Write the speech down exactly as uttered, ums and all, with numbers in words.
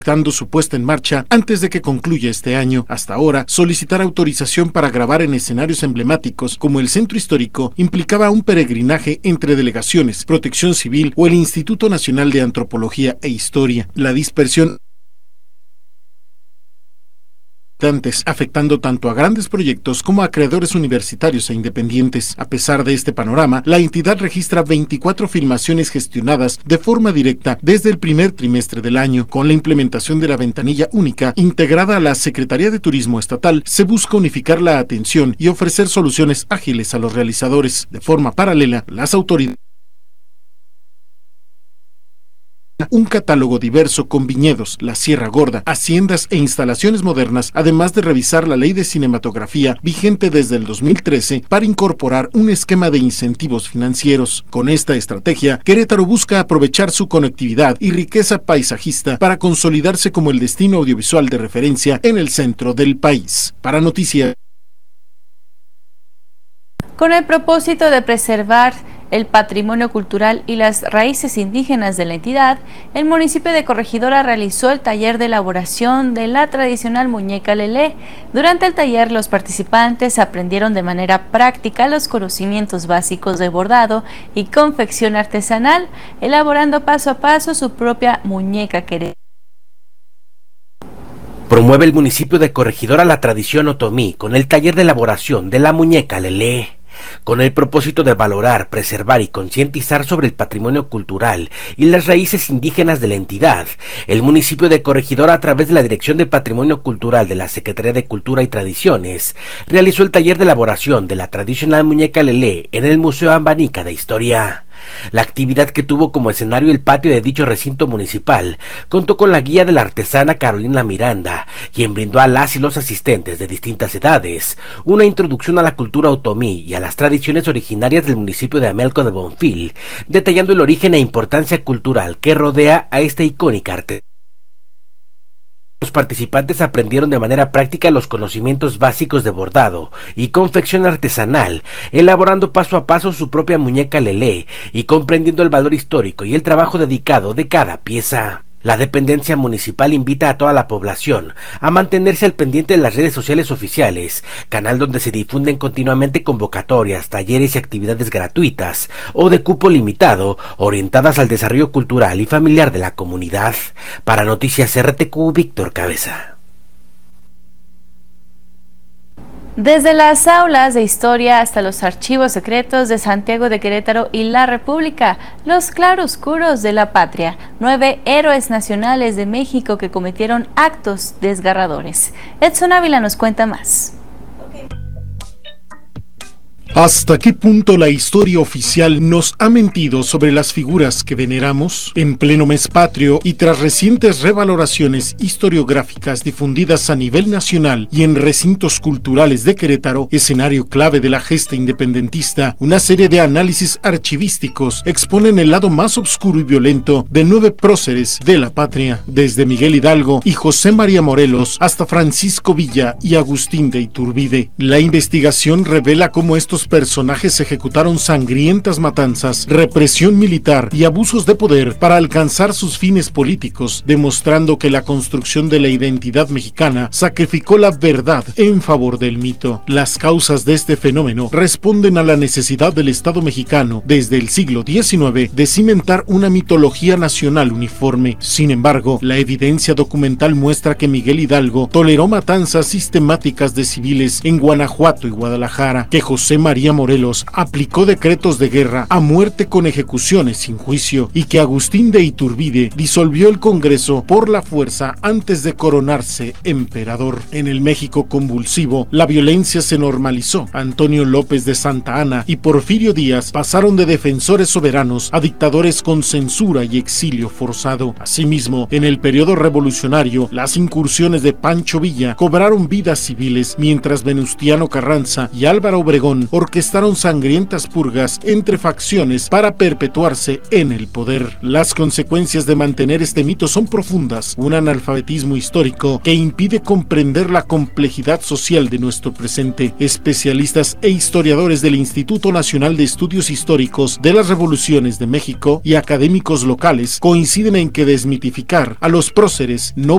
dando su puesta en marcha antes de que concluya este año. Hasta ahora, solicitar autorización para grabar en escenarios emblemáticos como el Centro Histórico implicaba un peregrinaje entre delegaciones, Protección Civil o el Instituto Nacional de Antropología e Historia. La dispersión afectando tanto a grandes proyectos como a creadores universitarios e independientes. A pesar de este panorama, la entidad registra veinticuatro filmaciones gestionadas de forma directa desde el primer trimestre del año. Con la implementación de la ventanilla única integrada a la Secretaría de Turismo Estatal, se busca unificar la atención y ofrecer soluciones ágiles a los realizadores. De forma paralela, las autoridades un catálogo diverso con viñedos, la Sierra Gorda, haciendas e instalaciones modernas, además de revisar la ley de cinematografía vigente desde el dos mil trece para incorporar un esquema de incentivos financieros. Con esta estrategia, Querétaro busca aprovechar su conectividad y riqueza paisajista para consolidarse como el destino audiovisual de referencia en el centro del país. Para Noticias. Con el propósito de preservar el patrimonio cultural y las raíces indígenas de la entidad, el municipio de Corregidora realizó el taller de elaboración de la tradicional muñeca lelé. Durante el taller, los participantes aprendieron de manera práctica los conocimientos básicos de bordado y confección artesanal, elaborando paso a paso su propia muñeca queretana. Promueve el municipio de Corregidora la tradición otomí con el taller de elaboración de la muñeca lelé. Con el propósito de valorar, preservar y concientizar sobre el patrimonio cultural y las raíces indígenas de la entidad, el municipio de Corregidora, a través de la Dirección de Patrimonio Cultural de la Secretaría de Cultura y Tradiciones, realizó el taller de elaboración de la tradicional muñeca lelé en el Museo Ambanica de Historia. La actividad, que tuvo como escenario el patio de dicho recinto municipal, contó con la guía de la artesana Carolina Miranda, quien brindó a las y los asistentes de distintas edades una introducción a la cultura otomí y a las tradiciones originarias del municipio de Amelco de Bonfil, detallando el origen e importancia cultural que rodea a esta icónica arte. Los participantes aprendieron de manera práctica los conocimientos básicos de bordado y confección artesanal, elaborando paso a paso su propia muñeca lelé y comprendiendo el valor histórico y el trabajo dedicado de cada pieza. La dependencia municipal invita a toda la población a mantenerse al pendiente de las redes sociales oficiales, canal donde se difunden continuamente convocatorias, talleres y actividades gratuitas o de cupo limitado, orientadas al desarrollo cultural y familiar de la comunidad. Para Noticias R T Q, Víctor Cabeza. Desde las aulas de historia hasta los archivos secretos de Santiago de Querétaro y la República, los claroscuros de la patria, nueve héroes nacionales de México que cometieron actos desgarradores. Edson Ávila nos cuenta más. ¿Hasta qué punto la historia oficial nos ha mentido sobre las figuras que veneramos? En pleno mes patrio y tras recientes revaloraciones historiográficas difundidas a nivel nacional y en recintos culturales de Querétaro, escenario clave de la gesta independentista, una serie de análisis archivísticos exponen el lado más oscuro y violento de nueve próceres de la patria, desde Miguel Hidalgo y José María Morelos hasta Francisco Villa y Agustín de Iturbide. La investigación revela cómo estos personajes ejecutaron sangrientas matanzas, represión militar y abusos de poder para alcanzar sus fines políticos, demostrando que la construcción de la identidad mexicana sacrificó la verdad en favor del mito. Las causas de este fenómeno responden a la necesidad del Estado mexicano desde el siglo diecinueve de cimentar una mitología nacional uniforme. Sin embargo, la evidencia documental muestra que Miguel Hidalgo toleró matanzas sistemáticas de civiles en Guanajuato y Guadalajara, que José María Morelos aplicó decretos de guerra a muerte con ejecuciones sin juicio y que Agustín de Iturbide disolvió el Congreso por la fuerza antes de coronarse emperador. En el México convulsivo, la violencia se normalizó. Antonio López de Santa Anna y Porfirio Díaz pasaron de defensores soberanos a dictadores con censura y exilio forzado. Asimismo, en el periodo revolucionario, las incursiones de Pancho Villa cobraron vidas civiles, mientras Venustiano Carranza y Álvaro Obregón orquestaron sangrientas purgas entre facciones para perpetuarse en el poder. Las consecuencias de mantener este mito son profundas, un analfabetismo histórico que impide comprender la complejidad social de nuestro presente. Especialistas e historiadores del Instituto Nacional de Estudios Históricos de las Revoluciones de México y académicos locales coinciden en que desmitificar a los próceres no